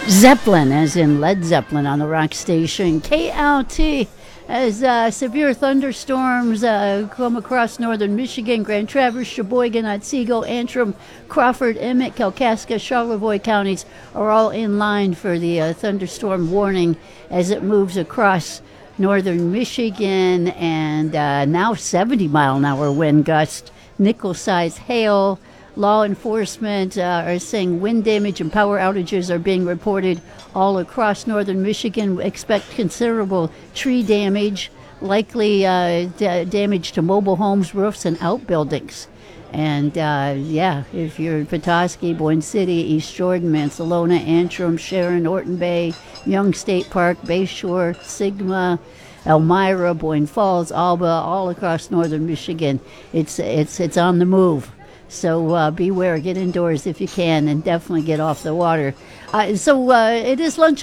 Zeppelin, as in Led Zeppelin, on the rock station KLT. As severe thunderstorms come across northern Michigan, Grand Traverse, Sheboygan, Otsego, Antrim, Crawford, Emmett, Kalkaska, Charlevoix counties are all in line for the thunderstorm warning as it moves across northern Michigan, and now 70-mile-an-hour wind gust, nickel-sized hail. Law enforcement are saying wind damage and power outages are being reported all across northern Michigan. Expect considerable tree damage, likely damage to mobile homes, roofs, and outbuildings. And if you're in Petoskey, Boyne City, East Jordan, Mansalona, Antrim, Sharon, Orton Bay, Young State Park, Bayshore, Sigma, Elmira, Boyne Falls, Alba, all across northern Michigan, it's on the move. So beware, get indoors if you can, and definitely get off the water. It is lunch.